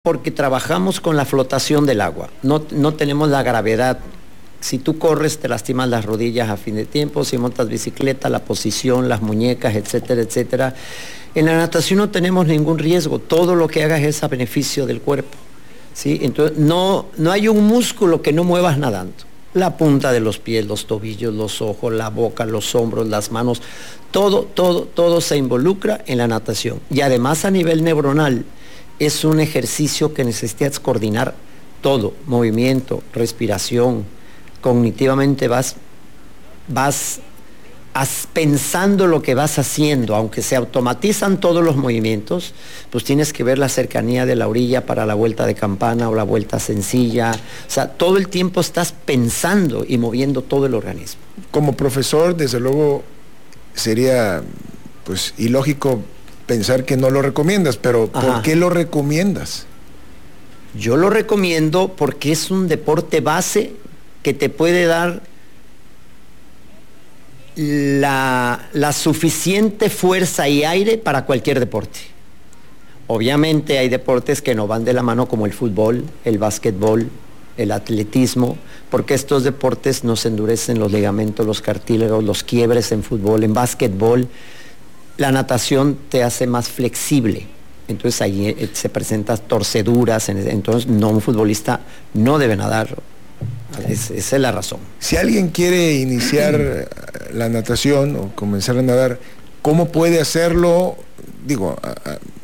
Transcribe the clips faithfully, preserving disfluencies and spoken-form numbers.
porque trabajamos con la flotación del agua, no, no tenemos la gravedad. Si tú corres te lastimas las rodillas a fin de tiempo, si montas bicicleta, la posición, las muñecas, etcétera, etcétera. En la natación no tenemos ningún riesgo, todo lo que hagas es a beneficio del cuerpo, ¿sí? Entonces no, no hay un músculo que no muevas nadando. La punta de los pies, los tobillos, los ojos, la boca, los hombros, las manos, todo, todo, todo se involucra en la natación. Y además a nivel neuronal es un ejercicio que necesitas coordinar todo, movimiento, respiración, cognitivamente vas, vas as, pensando lo que vas haciendo, aunque se automatizan todos los movimientos, pues tienes que ver la cercanía de la orilla para la vuelta de campana o la vuelta sencilla, o sea, todo el tiempo estás pensando y moviendo todo el organismo. Como profesor, desde luego, sería pues ilógico pensar que no lo recomiendas, pero ¿por Ajá. qué lo recomiendas? Yo lo recomiendo porque es un deporte base que te puede dar la, la suficiente fuerza y aire para cualquier deporte. Obviamente hay deportes que no van de la mano, como el fútbol, el básquetbol, el atletismo, porque estos deportes nos endurecen los ligamentos, los cartílagos, los quiebres en fútbol. En básquetbol la natación te hace más flexible, entonces ahí se presentan torceduras, entonces no, un futbolista no debe nadar. Es, esa es la razón. Si alguien quiere iniciar la natación o comenzar a nadar, ¿cómo puede hacerlo? Digo, a,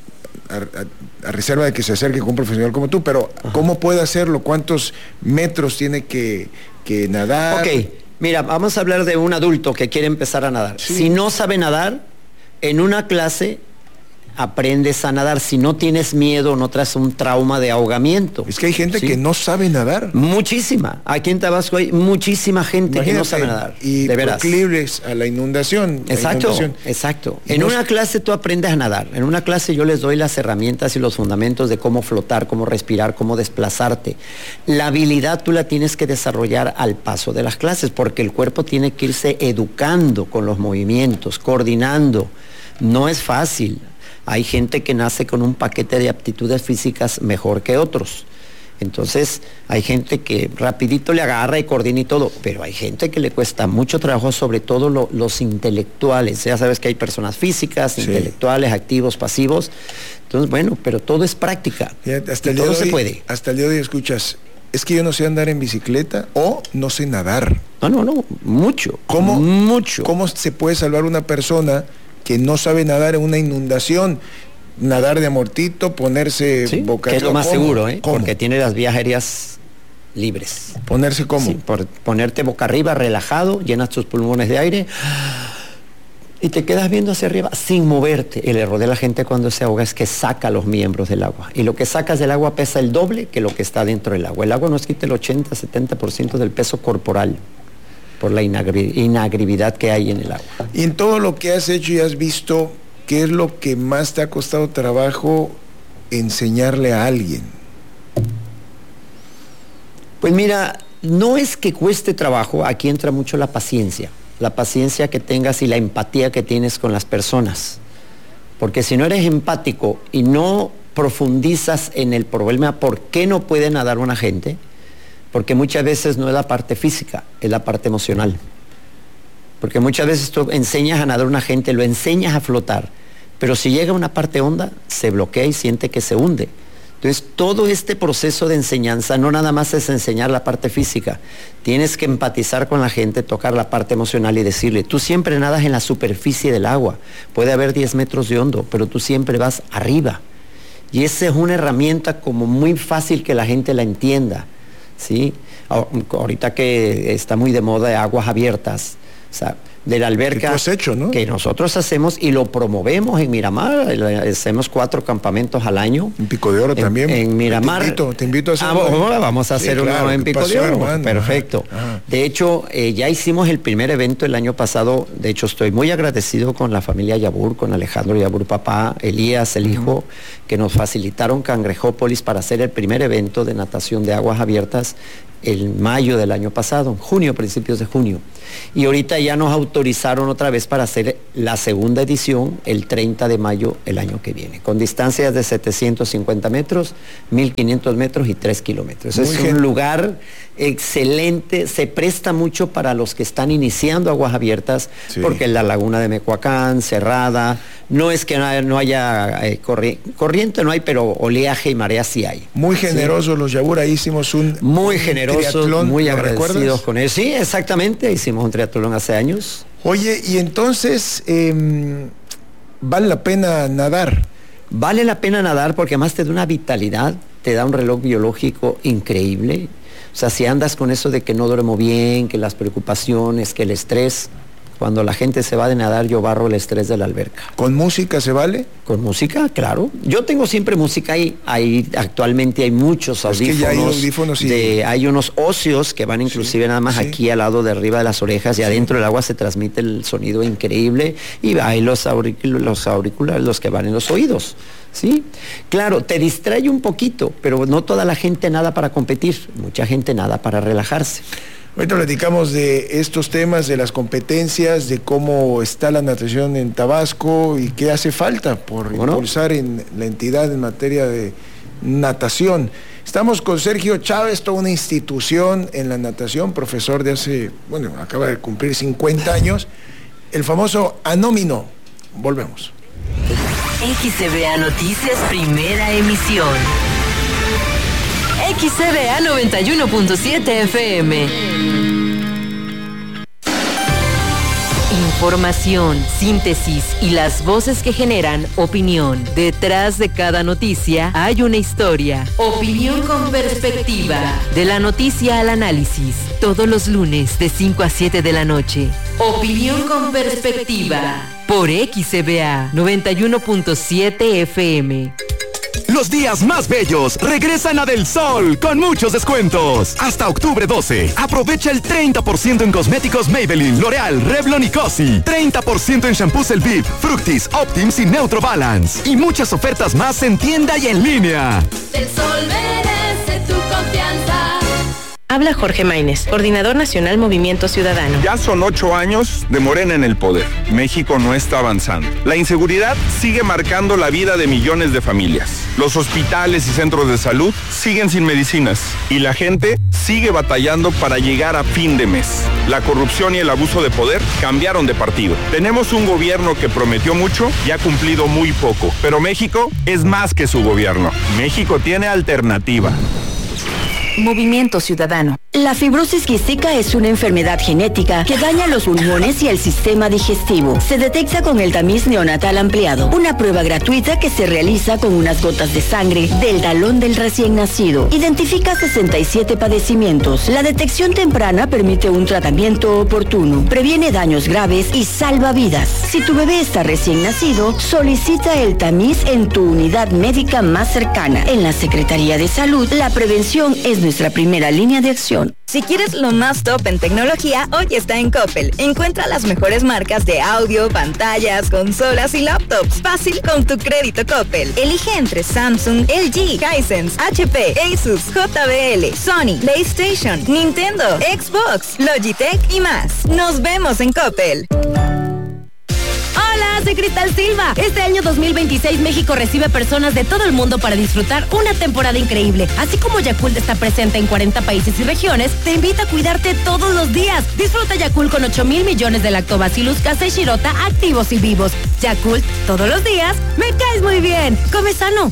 a, a, a reserva de que se acerque con un profesional como tú, pero Ajá. ¿cómo puede hacerlo? ¿Cuántos metros tiene que, que nadar? Ok, mira, vamos a hablar de un adulto que quiere empezar a nadar. Sí. Si no sabe nadar, en una clase aprendes a nadar. Si no tienes miedo, no traes un trauma de ahogamiento. Es que hay gente ¿sí? que no sabe nadar. Muchísima. Aquí en Tabasco hay muchísima gente Imagínate, que no sabe nadar. Y de proclives a la inundación. Exacto, la inundación. exacto. En no... una clase tú aprendes a nadar. En una clase yo les doy las herramientas y los fundamentos de cómo flotar, cómo respirar, cómo desplazarte. La habilidad tú la tienes que desarrollar al paso de las clases, porque el cuerpo tiene que irse educando con los movimientos, coordinando. No es fácil. Hay gente que nace con un paquete de aptitudes físicas mejor que otros. Entonces, hay gente que rapidito le agarra y coordina y todo, pero hay gente que le cuesta mucho trabajo, sobre todo lo, los intelectuales. Ya sabes que hay personas físicas, sí. intelectuales, activos, pasivos. Entonces, bueno, pero todo es práctica. Ya, hasta el todo se hoy, puede. Hasta el día de hoy escuchas, es que yo no sé andar en bicicleta o no sé nadar. No, no, no, mucho. ¿Cómo, mucho. ¿Cómo se puede salvar una persona que no sabe nadar en una inundación? Nadar de amortito, ponerse ¿Sí? boca arriba. Que es lo más ¿Cómo? seguro, ¿eh? ¿Cómo? Porque tiene las vías aéreas libres. ¿Ponerse cómo? Sí, por ponerte boca arriba, relajado, llenas tus pulmones de aire y te quedas viendo hacia arriba sin moverte. El error de la gente cuando se ahoga es que saca los miembros del agua. Y lo que sacas del agua pesa el doble que lo que está dentro del agua. El agua nos quita el ochenta, setenta por ciento del peso corporal por la inagri inagrividad que hay en el agua. Y en todo lo que has hecho y has visto, ¿qué es lo que más te ha costado trabajo enseñarle a alguien? Pues mira, no es que cueste trabajo, aquí entra mucho la paciencia, la paciencia que tengas y la empatía que tienes con las personas. Porque si no eres empático y no profundizas en el problema, ¿por qué no puede nadar una gente? Porque muchas veces no es la parte física, es la parte emocional. Porque muchas veces tú enseñas a nadar a una gente, lo enseñas a flotar, pero si llega a una parte honda, se bloquea y siente que se hunde. Entonces, todo este proceso de enseñanza no nada más es enseñar la parte física. Tienes que empatizar con la gente, tocar la parte emocional y decirle, tú siempre nadas en la superficie del agua. Puede haber diez metros de hondo, pero tú siempre vas arriba. Y esa es una herramienta como muy fácil que la gente la entienda, ¿sí? Ahorita que está muy de moda de aguas abiertas, o sea, de la alberca que, tú has hecho, ¿no? que nosotros hacemos y lo promovemos en Miramar. Hacemos cuatro campamentos al año. En Pico de Oro en, también. En Miramar. Te invito, te invito a hacer. Ah, bueno, vamos a hacer sí, uno claro, en Pico de Oro. Hermano? Perfecto. Ajá, ajá. De hecho, eh, ya hicimos el primer evento el año pasado. De hecho, estoy muy agradecido con la familia Yabur, con Alejandro Yabur papá, Elías, el hijo, uh-huh. que nos facilitaron Cangrejópolis para hacer el primer evento de natación de aguas abiertas. en mayo del año pasado, junio, principios de junio. Y ahorita ya nos autorizaron otra vez para hacer la segunda edición el treinta de mayo el año que viene, con distancias de setecientos cincuenta metros, mil quinientos metros y tres kilómetros. Muy es bien. Un lugar excelente, se presta mucho para los que están iniciando aguas abiertas, sí. porque la laguna de Mecoacán, cerrada, no es que no haya, no haya eh, corri corriente, no hay, pero oleaje y marea sí hay. Muy generosos ¿sí? los Yabur, ahí hicimos un Muy generosos, triatlón, muy agradecidos recuerdas? con ellos. Sí, exactamente, hicimos un triatlón hace años. Oye, y entonces, eh, ¿vale la pena nadar? Vale la pena nadar porque además te da una vitalidad, te da un reloj biológico increíble. O sea, si andas con eso de que no duermo bien, que las preocupaciones, que el estrés, cuando la gente se va de nadar, yo barro el estrés de la alberca. ¿Con música se vale? Con música, claro. Yo tengo siempre música y ahí actualmente hay muchos audífonos. Es que ya hay audífonos y... de, hay unos óseos que van inclusive sí, nada más sí. aquí al lado de arriba de las orejas y sí. adentro del agua se transmite el sonido increíble y hay los, auricul los auriculares, los que van en los oídos. ¿Sí? Claro, te distrae un poquito, pero no toda la gente nada para competir, mucha gente nada para relajarse. Ahorita platicamos de estos temas, de las competencias, de cómo está la natación en Tabasco y qué hace falta por bueno. impulsar en la entidad en materia de natación. Estamos con Sergio Chávez, toda una institución en la natación, profesor de hace, bueno, acaba de cumplir cincuenta años, el famoso Anómino. Volvemos. X C B A Noticias, primera emisión. X C B A noventa y uno punto siete F M. Información, síntesis y las voces que generan opinión. Detrás de cada noticia hay una historia. Opinión con perspectiva. De la noticia al análisis. Todos los lunes de cinco a siete de la noche. Opinión con perspectiva. Por X C B A noventa y uno punto siete F M. Los días más bellos regresan a Del Sol con muchos descuentos. Hasta octubre doce. Aprovecha el treinta por ciento en cosméticos Maybelline, L'Oreal, Revlon y Cosi. treinta por ciento en shampoos El Viv, Fructis, Optims y Neutro Balance. Y muchas ofertas más en tienda y en línea. Del Sol merece tu confianza. Habla Jorge Maínez, coordinador nacional Movimiento Ciudadano. Ya son ocho años de Morena en el poder. México no está avanzando. La inseguridad sigue marcando la vida de millones de familias. Los hospitales y centros de salud siguen sin medicinas. Y la gente sigue batallando para llegar a fin de mes. La corrupción y el abuso de poder cambiaron de partido. Tenemos un gobierno que prometió mucho y ha cumplido muy poco. Pero México es más que su gobierno. México tiene alternativa. Movimiento Ciudadano. La fibrosis quística es una enfermedad genética que daña los pulmones y el sistema digestivo. Se detecta con el tamiz neonatal ampliado, una prueba gratuita que se realiza con unas gotas de sangre del talón del recién nacido. Identifica sesenta y siete padecimientos. La detección temprana permite un tratamiento oportuno, previene daños graves y salva vidas. Si tu bebé está recién nacido, solicita el tamiz en tu unidad médica más cercana. En la Secretaría de Salud, la prevención es nuestra primera línea de acción. Si quieres lo más top en tecnología, hoy está en Coppel. Encuentra las mejores marcas de audio, pantallas, consolas y laptops. Fácil con tu crédito Coppel. Elige entre Samsung, L G, Hisense, H P, Asus, J B L, Sony, PlayStation, Nintendo, Xbox, Logitech y más. Nos vemos en Coppel. Hola, soy Cristal Silva. Este año dos mil veintiséis México recibe personas de todo el mundo para disfrutar una temporada increíble. Así como Yakult está presente en cuarenta países y regiones, te invita a cuidarte todos los días. Disfruta Yakult con ocho mil millones de lactobacillus casei shirota activos y vivos. Yakult, todos los días, me caes muy bien. Come sano.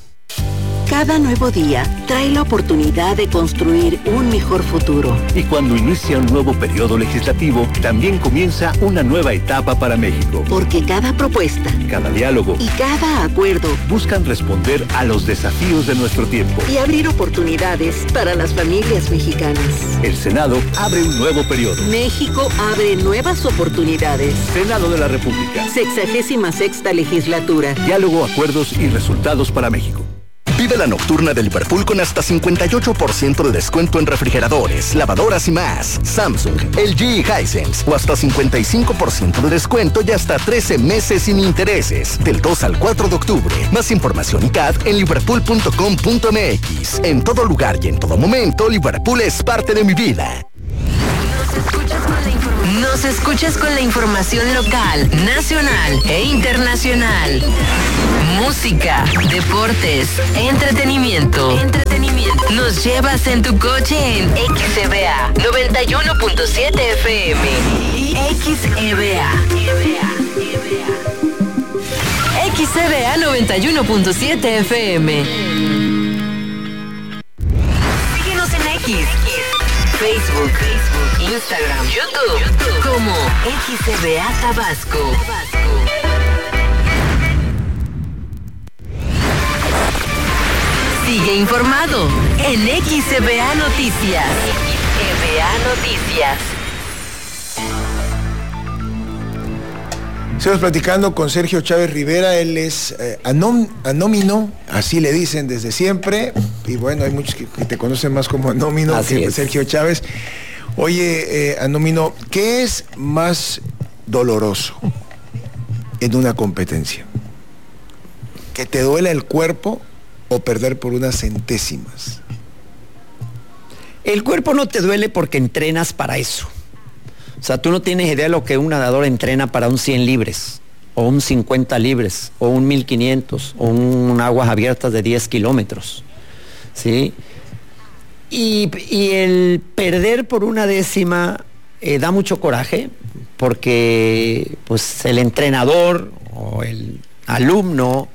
Cada nuevo día trae la oportunidad de construir un mejor futuro. Y cuando inicia un nuevo periodo legislativo, también comienza una nueva etapa para México. Porque cada propuesta, cada diálogo y cada acuerdo buscan responder a los desafíos de nuestro tiempo y abrir oportunidades para las familias mexicanas. El Senado abre un nuevo periodo. México abre nuevas oportunidades. Senado de la República. Sexagésima sexta legislatura. Diálogo, acuerdos y resultados para México. Vive la nocturna de Liverpool con hasta cincuenta y ocho por ciento de descuento en refrigeradores, lavadoras y más. Samsung, L G y Hisense. O hasta cincuenta y cinco por ciento de descuento y hasta trece meses sin intereses. Del dos al cuatro de octubre. Más información y C A D en liverpool punto com punto m x. En todo lugar y en todo momento, Liverpool es parte de mi vida. Nos escuchas con la información local, nacional e internacional. Música, deportes, entretenimiento. Entretenimiento. Nos llevas en tu coche en X E B A noventa y uno punto siete F M y X E B A. X E B A noventa y uno punto siete F M. Síguenos en X, Facebook, Instagram, YouTube, como X E B A Tabasco. Sigue informado en X E B A Noticias. X E B A Noticias. Estamos platicando con Sergio Chávez Rivera. Él es eh, anóm, anómino, así le dicen desde siempre. Y bueno, hay muchos que, que te conocen más como anómino así que es. Sergio Chávez. Oye, eh, anómino, ¿qué es más doloroso en una competencia? ¿Que te duela el cuerpo o perder por unas centésimas? El cuerpo no te duele porque entrenas para eso. O sea, tú no tienes idea de lo que un nadador entrena para un cien libres, o un cincuenta libres, o un mil quinientos, o un aguas abiertas de diez kilómetros. ¿Sí? Y, y el perder por una décima eh, da mucho coraje, porque pues el entrenador o el alumno,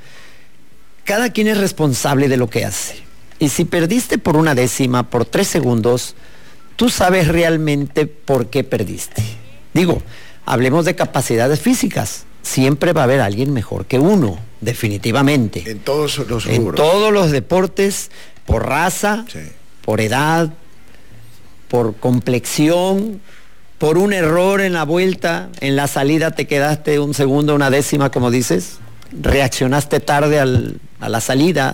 cada quien es responsable de lo que hace. Y si perdiste por una décima, por tres segundos, tú sabes realmente por qué perdiste. Digo, hablemos de capacidades físicas. Siempre va a haber alguien mejor que uno, definitivamente. En todos los rubros. En todos los deportes, por raza, sí, por edad, por complexión, por un error en la vuelta, en la salida te quedaste un segundo, una décima, como dices, reaccionaste tarde al, a la salida.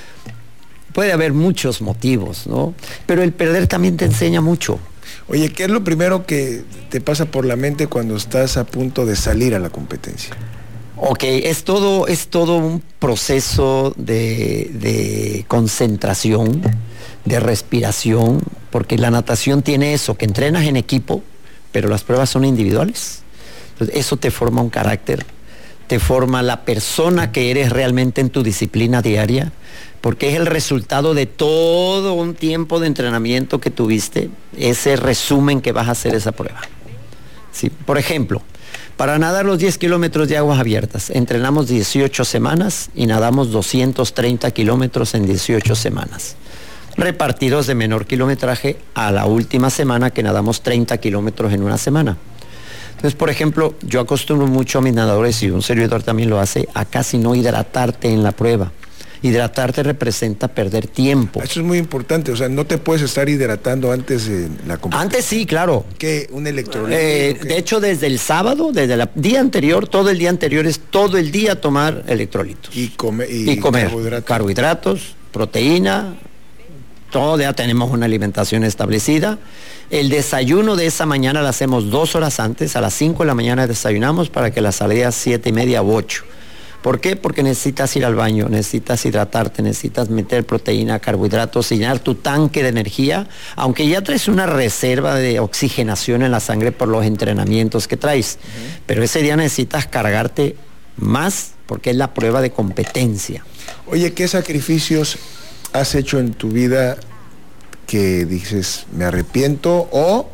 Puede haber muchos motivos, ¿no? Pero el perder también te enseña mucho. Oye, ¿qué es lo primero que te pasa por la mente cuando estás a punto de salir a la competencia? Ok, es todo, es todo un proceso de, de concentración, de respiración, porque la natación tiene eso, que entrenas en equipo, pero las pruebas son individuales. Entonces, eso te forma un carácter, te forma la persona que eres realmente en tu disciplina diaria, porque es el resultado de todo un tiempo de entrenamiento que tuviste, ese resumen que vas a hacer esa prueba. ¿Sí? Por ejemplo, para nadar los diez kilómetros de aguas abiertas, entrenamos dieciocho semanas y nadamos doscientos treinta kilómetros en dieciocho semanas. Repartidos de menor kilometraje a la última semana, que nadamos treinta kilómetros en una semana. Entonces, por ejemplo, yo acostumbro mucho a mis nadadores, y un servidor también lo hace, a casi no hidratarte en la prueba. Hidratarte representa perder tiempo. Eso es muy importante, o sea, no te puedes estar hidratando antes de la competencia. Antes sí, claro. ¿Qué? ¿Un electrolito? Eh, de hecho, desde el sábado, desde el día anterior, todo el día anterior es todo el día tomar electrolitos. Y, come, y, y comer carbohidratos. carbohidratos, proteína, todo, ya tenemos una alimentación establecida. El desayuno de esa mañana lo hacemos dos horas antes, a las cinco de la mañana desayunamos para que la salida siete y media u ocho. ¿Por qué? Porque necesitas ir al baño, necesitas hidratarte, necesitas meter proteína, carbohidratos, llenar tu tanque de energía, aunque ya traes una reserva de oxigenación en la sangre por los entrenamientos que traes. Uh-huh. Pero ese día necesitas cargarte más porque es la prueba de competencia. Oye, ¿qué sacrificios has hecho en tu vida que dices, me arrepiento, o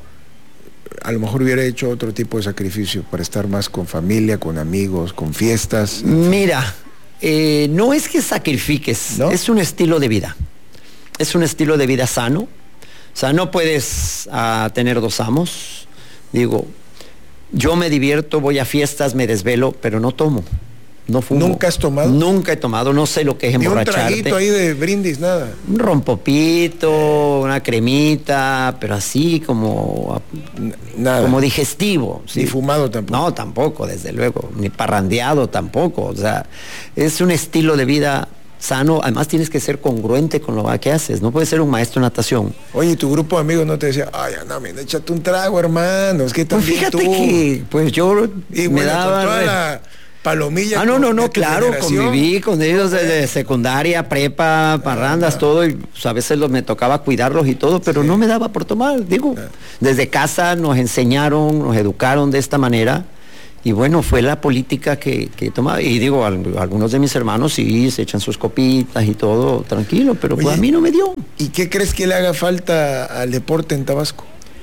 a lo mejor hubiera hecho otro tipo de sacrificio para estar más con familia, con amigos, con fiestas? Mira, eh, no es que sacrifiques, ¿no? Es un estilo de vida. Es un estilo de vida sano. O sea, no puedes uh, tener dos amos. Digo, yo me divierto, voy a fiestas, me desvelo, pero no tomo. No fumo. ¿Nunca has tomado? Nunca he tomado, no sé lo que es emborracharte. Ni un traguito ahí de brindis, nada. Un rompopito, una cremita, pero así como nada, como digestivo. ¿Sí? Ni fumado tampoco. No, tampoco, desde luego. Ni parrandeado tampoco. O sea, es un estilo de vida sano. Además tienes que ser congruente con lo que haces, no puedes ser un maestro de natación. Oye, tu grupo de amigos no te decía, ay, no, mira, échate un trago, hermano, es que también pues fíjate tú... que, pues yo y me bueno, daba... con toda la palomilla. Ah, no, no, de no, tu claro, generación. conviví con ellos desde secundaria, prepa, parrandas, Ah, todo, y pues, a veces los, me tocaba cuidarlos y todo, pero sí. no me daba por tomar, digo. Ah. Desde casa nos enseñaron, nos educaron de esta manera, y bueno, fue la política que, que tomaba. Y digo, al, algunos de mis hermanos sí, se echan sus copitas y todo, tranquilo, pero pues Oye, a mí no me dio. ¿Y qué crees que le haga falta al deporte en Tabasco?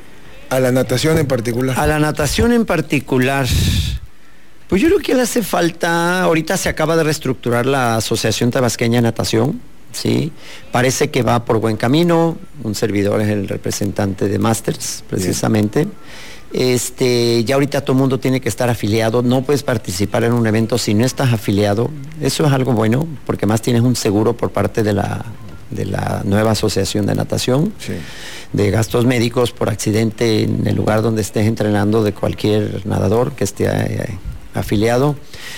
A la natación en particular. A la natación en particular... Pues yo creo que le hace falta, ahorita se acaba de reestructurar la Asociación Tabasqueña de Natación, ¿sí? Parece que va por buen camino, un servidor es el representante de Masters, precisamente. Bien. Este, ya ahorita todo el mundo tiene que estar afiliado, no puedes participar en un evento si no estás afiliado, eso es algo bueno, porque más tienes un seguro por parte de la, de la nueva Asociación de Natación, sí. de gastos médicos por accidente en el lugar donde estés entrenando de cualquier nadador que esté... Eh, afiliado.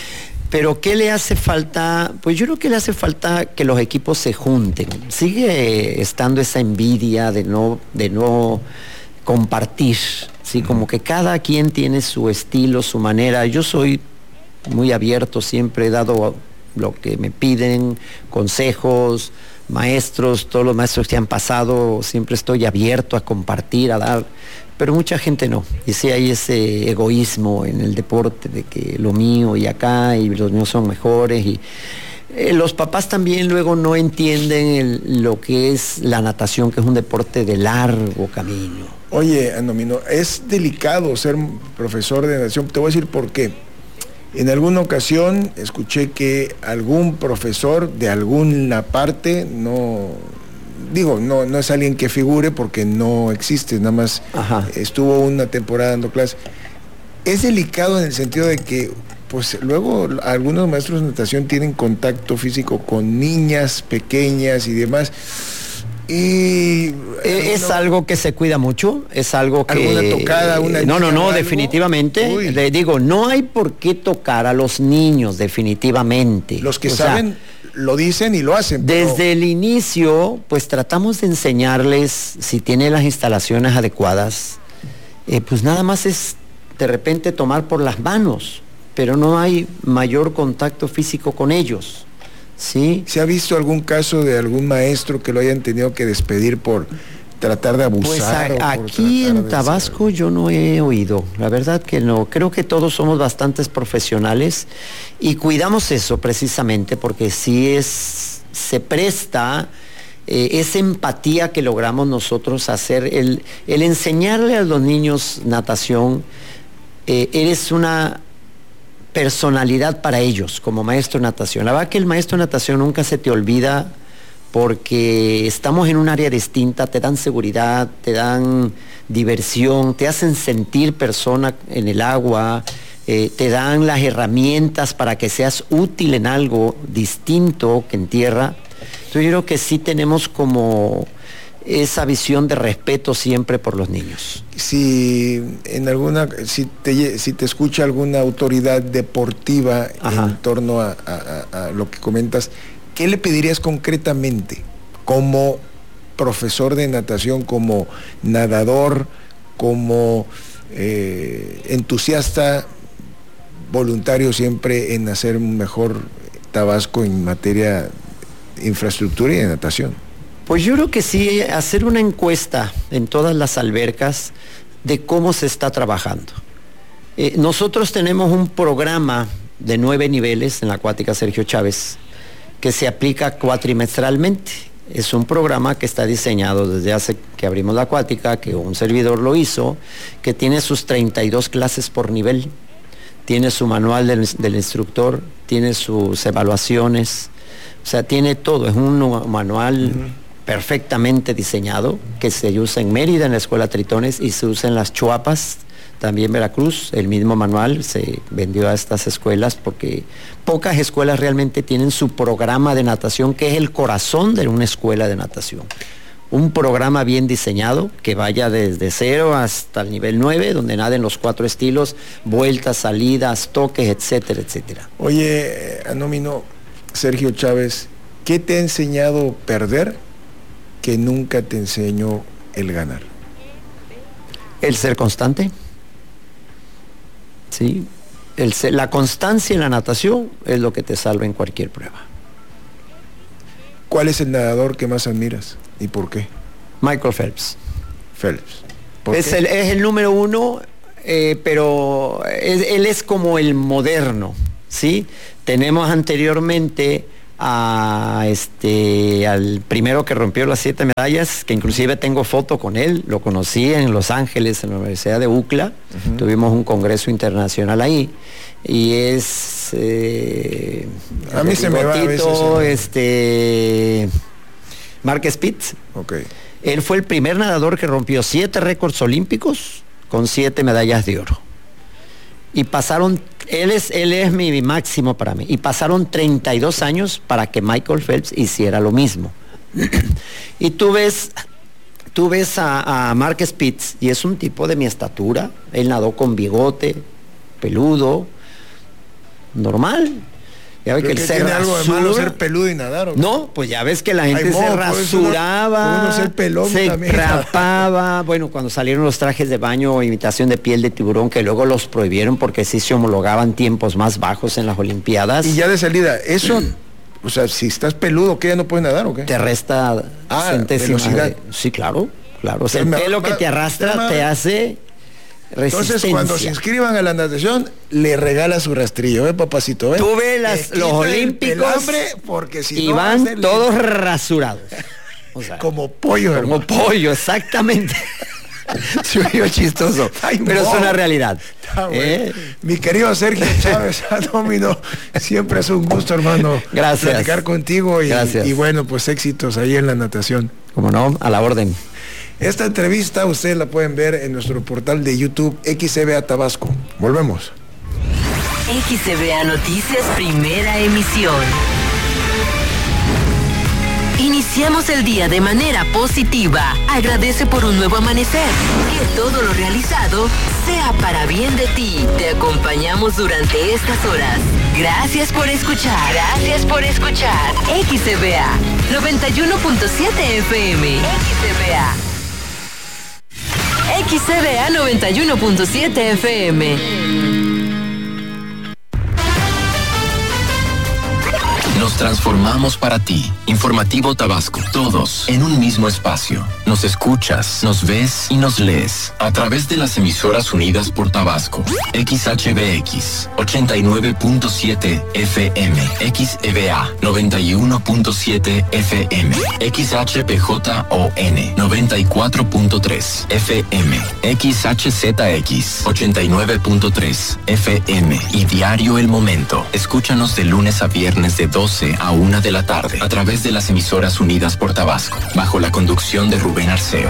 Pero ¿qué le hace falta? Pues yo creo que le hace falta que los equipos se junten. Sigue estando esa envidia de no, de no compartir, ¿sí? Como que cada quien tiene su estilo, su manera. Yo soy muy abierto, siempre he dado lo que me piden, consejos, maestros, todos los maestros que han pasado, siempre estoy abierto a compartir, a dar, pero mucha gente no. Y sí hay ese egoísmo en el deporte de que lo mío y acá y los míos son mejores. Y eh, los papás también luego no entienden el, lo que es la natación, que es un deporte de largo camino. Oye, Anomino, es delicado ser profesor de natación. Te voy a decir por qué. En alguna ocasión escuché que algún profesor de alguna parte, no, digo, no, no es alguien que figure porque no existe, nada más Ajá. estuvo una temporada dando clases. Es delicado en el sentido de que, pues luego algunos maestros de natación tienen contacto físico con niñas pequeñas y demás. Y es no, algo que se cuida mucho, es algo que alguna tocada, una no no no definitivamente le digo, no hay por qué tocar a los niños, definitivamente. Los que o saben sea, lo dicen y lo hacen. Desde pero... el inicio pues tratamos de enseñarles, si tiene las instalaciones adecuadas, eh, pues nada más es de repente tomar por las manos, pero no hay mayor contacto físico con ellos. ¿Sí? ¿Se ha visto algún caso de algún maestro que lo hayan tenido que despedir por tratar de abusar? Pues a, aquí en Tabasco yo no he oído, la verdad que no. Creo que todos somos bastantes profesionales y cuidamos eso precisamente porque si es, se presta eh, esa empatía que logramos nosotros hacer, el, el enseñarle a los niños natación, eh, eres una personalidad para ellos como maestro de natación. La verdad que el maestro de natación nunca se te olvida porque estamos en un área distinta, te dan seguridad, te dan diversión, te hacen sentir persona en el agua, eh, te dan las herramientas para que seas útil en algo distinto que en tierra. Entonces yo creo que sí tenemos como esa visión de respeto siempre por los niños. Si en alguna, si te, si te escucha alguna autoridad deportiva Ajá. en torno a, a, a lo que comentas, ¿qué le pedirías concretamente como profesor de natación, como nadador, como eh, entusiasta, voluntario siempre en hacer un mejor Tabasco en materia de infraestructura y de natación? Pues yo creo que sí, hacer una encuesta en todas las albercas de cómo se está trabajando. Eh, nosotros tenemos un programa de nueve niveles en la acuática Sergio Chávez que se aplica cuatrimestralmente. Es un programa que está diseñado desde hace que abrimos la acuática, que un servidor lo hizo, que tiene sus treinta y dos clases por nivel, tiene su manual del, del instructor, tiene sus evaluaciones, o sea, tiene todo, es un manual... Uh-huh. perfectamente diseñado, que se usa en Mérida, en la Escuela Tritones, y se usa en las Chuapas, también Veracruz. El mismo manual se vendió a estas escuelas porque pocas escuelas realmente tienen su programa de natación, que es el corazón de una escuela de natación. Un programa bien diseñado, que vaya desde cero hasta el nivel nueve, donde naden los cuatro estilos, vueltas, salidas, toques, etcétera, etcétera. Oye, Anómino, Sergio Chávez, ¿Qué te ha enseñado perder que nunca te enseñó el ganar? El ser constante. Sí. El ser, la constancia en la natación es lo que te salva en cualquier prueba. ¿Cuál es el nadador que más admiras y por qué? Michael Phelps. Phelps. Es el, es el número uno, eh, pero es, él es como el moderno, ¿sí? Tenemos anteriormente a este al primero que rompió las siete medallas, que inclusive tengo foto con él, lo conocí en Los Ángeles, en la Universidad de U C L A, uh-huh. Tuvimos un congreso internacional ahí, y es eh, a mí se me va a veces este Mark Spitz. Okay. Él fue el primer nadador que rompió siete récords olímpicos con siete medallas de oro. Y pasaron, él es, él es mi máximo para mí, y pasaron treinta y dos años para que Michael Phelps hiciera lo mismo. Y tú ves, tú ves a, a Mark Spitz, y es un tipo de mi estatura, él nadó con bigote, peludo, normal. Ya ves que él se tiene algo de malo ser peludo y nadar, ¿o qué? No, pues ya ves que la gente Ay, se mo, rasuraba, uno ser pelón se también. rapaba. Bueno, cuando salieron los trajes de baño o imitación de piel de tiburón, que luego los prohibieron porque sí se homologaban tiempos más bajos en las Olimpiadas. Y ya de salida, eso, o sea, si estás peludo, ¿qué? ¿Ya no puedes nadar o qué? Te resta ah, centésima velocidad. de... Sí, claro, claro. O sea, el me, pelo me, que te arrastra me, te hace resistencia. Entonces, cuando se inscriban a la natación, le regala su rastrillo, ¿eh, papacito? ¿eh? Tú ves las, los olímpicos porque si y no van va todos rasurados. O sea, como pollo, como hermano. pollo, exactamente. Soy chistoso, Ay, pero no. es una realidad. Bueno. ¿Eh? Mi querido Sergio Chávez Domino, siempre es un gusto, hermano. Gracias. Platicar contigo y, Gracias. y bueno, pues éxitos ahí en la natación. Como no, a la orden. Esta entrevista ustedes la pueden ver en nuestro portal de YouTube X C B A Tabasco. Volvemos. X C B A Noticias, primera emisión. Iniciamos el día de manera positiva. Agradece por un nuevo amanecer. Que todo lo realizado sea para bien de ti. Te acompañamos durante estas horas. Gracias por escuchar. Gracias por escuchar. X C B A noventa y uno punto siete F M. X C B A. X C B A noventa y uno punto siete F M. Nos transformamos para ti. Informativo Tabasco. Todos en un mismo espacio. Nos escuchas, nos ves y nos lees a través de las emisoras unidas por Tabasco. X H B X ochenta y nueve punto siete F M. X E B A noventa y uno punto siete F M. X H P J O N noventa y cuatro punto tres F M. X H Z X ochenta y nueve punto tres F M. Y Diario El Momento. Escúchanos de lunes a viernes de doce a una de la tarde a través de las emisoras unidas por Tabasco, bajo la conducción de Rubén Arceo.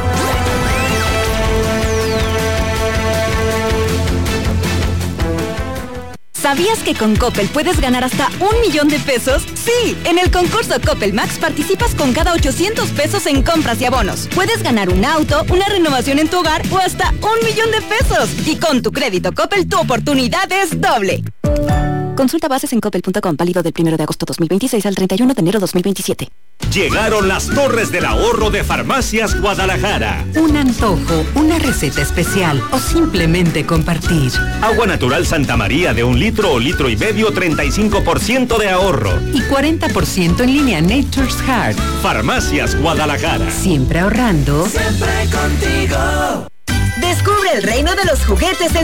¿Sabías que con Coppel puedes ganar hasta un millón de pesos? Sí, en el concurso Coppel Max participas con cada ochocientos pesos en compras y abonos. Puedes ganar un auto, una renovación en tu hogar o hasta un millón de pesos. Y con tu crédito Coppel tu oportunidad es doble. Consulta bases en coppel punto com, válido del primero de agosto dos mil veintiséis al treinta y uno de enero dos mil veintisiete. Llegaron las torres del ahorro de Farmacias Guadalajara. Un antojo, una receta especial o simplemente compartir. Agua natural Santa María de un litro o litro y medio, treinta y cinco por ciento de ahorro. Y cuarenta por ciento en línea Nature's Heart. Farmacias Guadalajara. Siempre ahorrando. Siempre contigo. Descubre el reino de los juguetes en